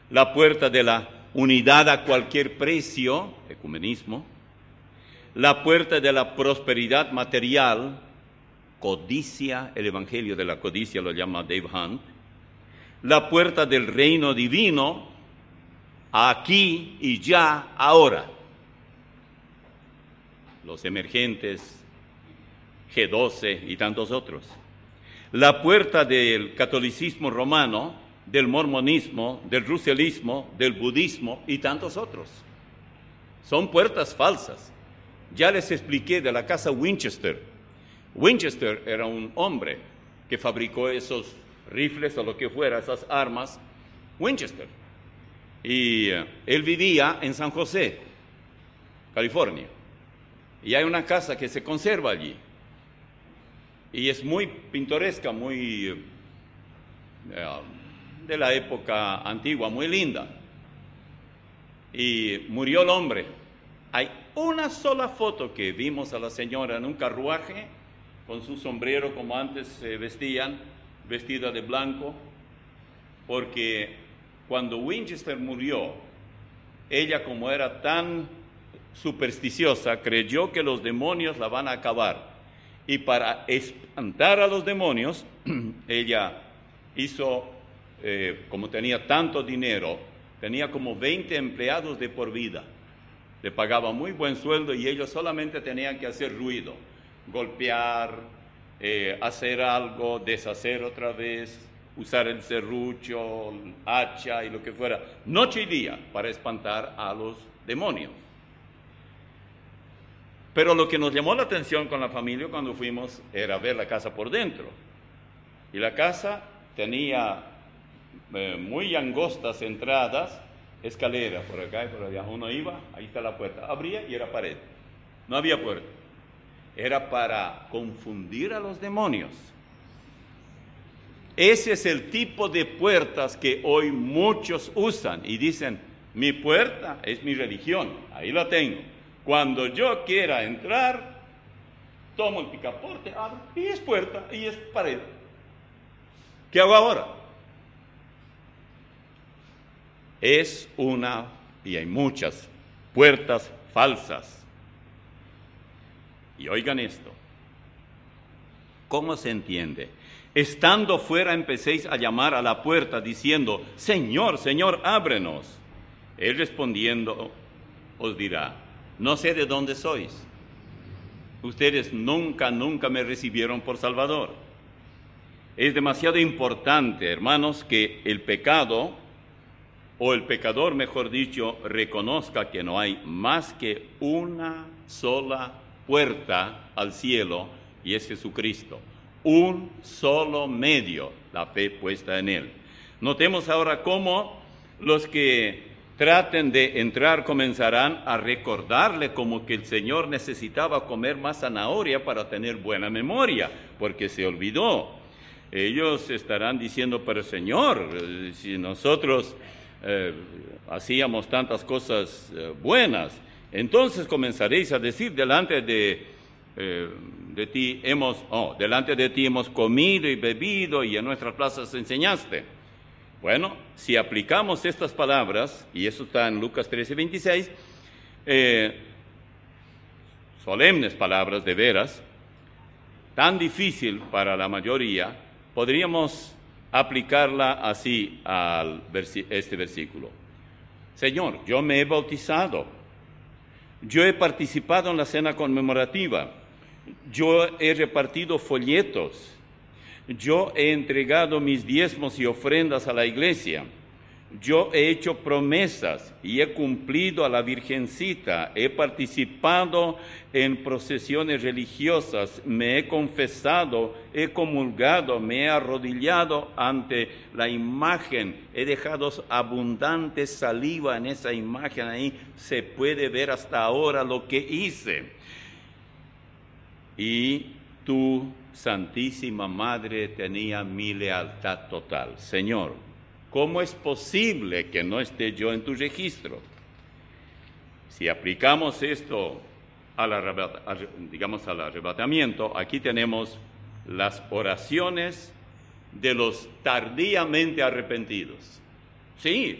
la puerta de la unidad a cualquier precio, ecumenismo, la puerta de la prosperidad material, codicia, el evangelio de la codicia lo llama Dave Hunt, la puerta del reino divino, aquí y ya, ahora. Los emergentes, G12 y tantos otros. La puerta del catolicismo romano, del mormonismo, del russellismo, del budismo y tantos otros. Son puertas falsas. Ya les expliqué de la casa Winchester. Winchester era un hombre que fabricó esos rifles o lo que fuera, esas armas, Winchester. Y él vivía en San José, California. Y hay una casa que se conserva allí. Y es muy pintoresca, muy de la época antigua, muy linda. Y murió el hombre. Hay una sola foto que vimos a la señora en un carruaje, con su sombrero como antes se vestían, vestida de blanco, porque cuando Winchester murió, ella, como era tan supersticiosa, creyó que los demonios la van a acabar. Y para espantar a los demonios, ella hizo, como tenía tanto dinero, tenía como 20 empleados de por vida. Le pagaba muy buen sueldo y ellos solamente tenían que hacer ruido, golpear, hacer algo, deshacer otra vez, usar el serrucho, el hacha y lo que fuera, noche y día, para espantar a los demonios. Pero lo que nos llamó la atención con la familia cuando fuimos era ver la casa por dentro. Y la casa tenía muy angostas entradas, escalera por acá y por allá. Uno iba, ahí está la puerta, abría y era pared. No había puerta. Era para confundir a los demonios. Ese es el tipo de puertas que hoy muchos usan y dicen, mi puerta es mi religión, ahí la tengo. Cuando yo quiera entrar, tomo el picaporte, abro y es puerta y es pared. ¿Qué hago ahora? Es una, y hay muchas, puertas falsas. Y oigan esto, ¿cómo se entiende? Estando fuera empecéis a llamar a la puerta diciendo, Señor, Señor, ábrenos. Él respondiendo os dirá, no sé de dónde sois. Ustedes nunca me recibieron por Salvador. Es demasiado importante, hermanos, que el pecado, o el pecador, mejor dicho, reconozca que no hay más que una sola puerta al cielo, y es Jesucristo. Un solo medio, la fe puesta en Él. Notemos ahora cómo los que traten de entrar comenzarán a recordarle como que el Señor necesitaba comer más zanahoria para tener buena memoria, porque se olvidó. Ellos estarán diciendo, pero Señor, si nosotros hacíamos tantas cosas buenas, entonces comenzaréis a decir, delante de ti hemos comido y bebido y en nuestras plazas enseñaste. Bueno, si aplicamos estas palabras, y eso está en Lucas 13:26, solemnes palabras de veras, tan difícil para la mayoría, podríamos aplicarla así a este versículo. Señor, yo me he bautizado, yo he participado en la cena conmemorativa, yo he repartido folletos, yo he entregado mis diezmos y ofrendas a la iglesia, yo he hecho promesas y he cumplido a la Virgencita, he participado en procesiones religiosas, me he confesado, he comulgado, me he arrodillado ante la imagen, he dejado abundante saliva en esa imagen, ahí se puede ver hasta ahora lo que hice. Y tu Santísima Madre tenía mi lealtad total. Señor, ¿cómo es posible que no esté yo en tu registro? Si aplicamos esto al arrebatamiento, aquí tenemos las oraciones de los tardíamente arrepentidos. Sí,